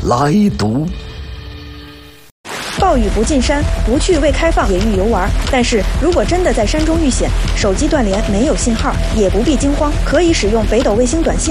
来读。 暴雨不进山，不去未开放野域游玩。但是如果真的在山中遇险，手机断联没有信号，也不必惊慌，可以使用北斗卫星短信。